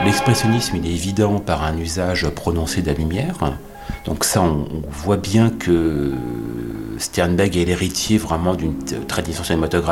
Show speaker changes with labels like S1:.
S1: L'expressionnisme, il est évident par un usage prononcé de la lumière. Donc ça, on voit bien que Sternberg est l'héritier vraiment d'une tradition cinématographique